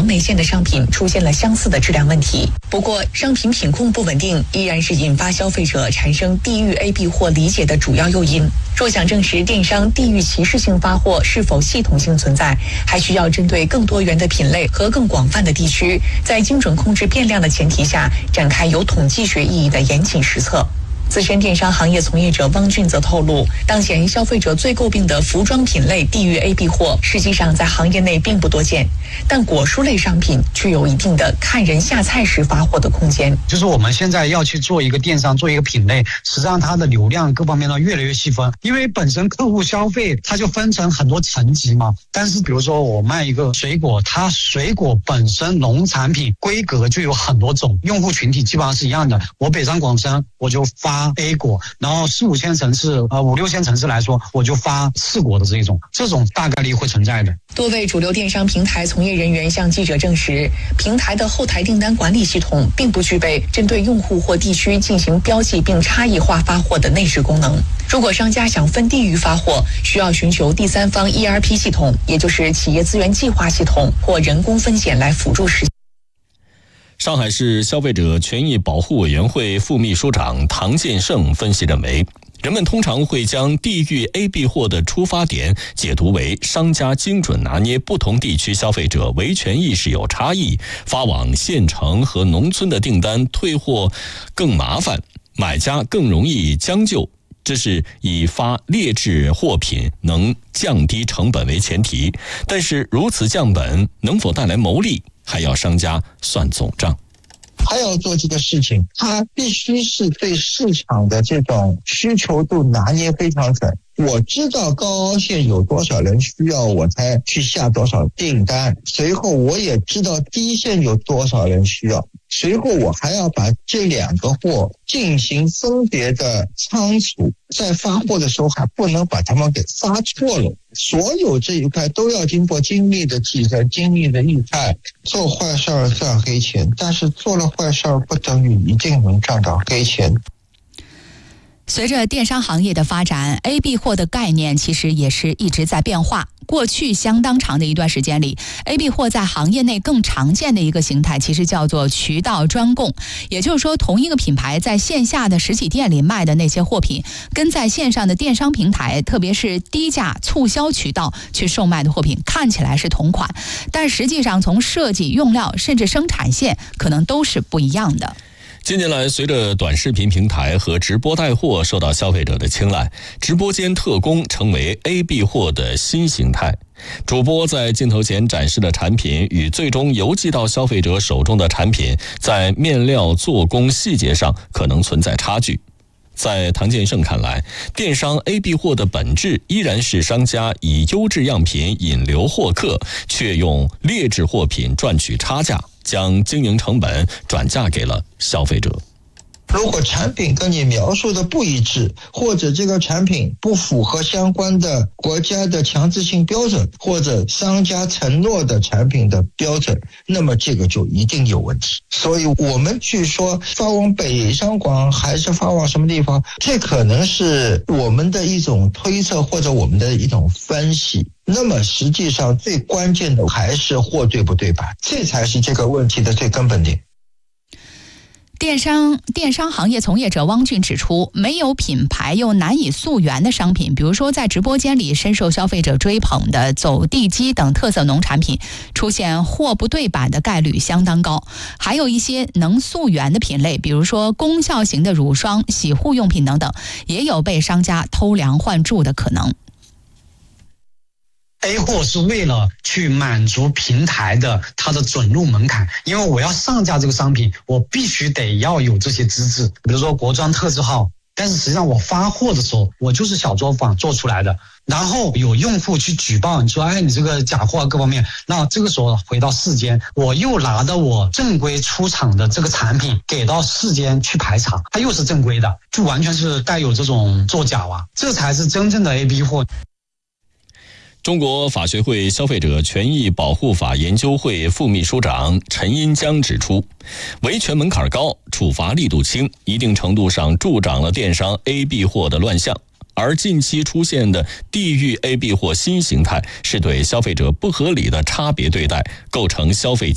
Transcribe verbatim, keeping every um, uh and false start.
内线的商品出现了相似的质量问题。不过，商品品控不稳定依然是引发消费者产生地域 A B 货理解的主要诱因。若想证实电商地域歧视性发货是否系统性存在，还需要针对更多元的品类和更广泛的地区，在精准控制变量的前提下，展开有统计学意义的严谨实测。资深电商行业从业者汪俊则透露，当前消费者最诟病的服装品类地域 A B 货，实际上在行业内并不多见，但果蔬类商品具有一定的看人下菜时发货的空间。 就是我们现在要去做一个电商，做一个品类，实际上它的流量各方面呢越来越细分，因为本身客户消费它就分成很多层级嘛。但是比如说我卖一个水果，它水果本身农产品规格就有很多种，用户群体基本上是一样的。我北上广深我就发A 果，然后四五线城市呃五六线城市来说，我就发次果的这一种，这种大概率会存在的。 多位主流电商平台从业人员向记者证实，平台的后台订单管理系统并不具备针对用户或地区进行标记并差异化发货的内置功能。如果商家想分地域发货，需要寻求第三方 E R P 系统，也就是企业资源计划系统或人工分拣来辅助实现。 上海市消费者权益保护委员会副秘书长唐建胜分析认为，人们通常会将地域 A B 货的出发点解读为商家精准拿捏不同地区消费者维权意识有差异，发往县城和农村的订单退货更麻烦，买家更容易将就。这是以发劣质货品能降低成本为前提，但是如此降本能否带来牟利，还要商家算总账。 还要做这个事情，它必须是对市场的这种需求度拿捏非常准。我知道高凹陷有多少人需要，我才去下多少订单。随后我也知道低线有多少人需要，随后我还要把这两个货进行分别的仓储，在发货的时候还不能把它们给发错了。所有这一块都要经过精密的计算、精密的预判。做坏事儿赚黑钱，但是做了坏事儿不等于一定能赚到黑钱。 随着电商行业的发展 ，A B 货的概念其实也是一直在变化。过去相当长的一段时间里 ，A B 货在行业内更常见的一个形态，其实叫做渠道专供。也就是说，同一个品牌在线下的实体店里卖的那些货品，跟在线上的电商平台，特别是低价促销渠道去售卖的货品，看起来是同款，但实际上从设计、用料甚至生产线，可能都是不一样的。 近年来，随着短视频平台和直播带货受到消费者的青睐，直播间特供成为 A B 货的新形态。主播在镜头前展示的产品与最终邮寄到消费者手中的产品，在面料、做工细节上可能存在差距。在唐建胜看来，电商 A B 货的本质依然是商家以优质样品引流获客，却用劣质货品赚取差价，将经营成本转嫁给了消费者。 如果产品跟你描述的不一致，或者这个产品不符合相关的国家的强制性标准，或者商家承诺的产品的标准，那么这个就一定有问题。所以我们去说发往北上广还是发往什么地方，这可能是我们的一种推测或者我们的一种分析。那么实际上最关键的还是货对不对版，这才是这个问题的最根本点。 电商电商行业从业者汪俊指出，没有品牌又难以溯源的商品，比如说在直播间里深受消费者追捧的走地鸡等特色农产品，出现货不对版的概率相当高。还有一些能溯源的品类，比如说功效型的乳霜、洗护用品等等，也有被商家偷梁换柱的可能。 A 货是为了去满足平台的它的准入门槛，因为我要上架这个商品，我必须得要有这些资质，比如说国专特字号。但是实际上我发货的时候，我就是小作坊做出来的，然后有用户去举报，你说哎你这个假货各方面，那这个时候回到市间，我又拿着我正规出厂的这个产品给到市间去排查，它又是正规的，就完全是带有这种作假啊，这才是真正的 A B 货。 中国法学会消费者权益保护法研究会副秘书长陈荫江指出，维权门槛高，处罚力度轻，一定程度上助长了电商 A B 货的乱象。而近期出现的地域 A B 货新形态，是对消费者不合理的差别对待，构成消费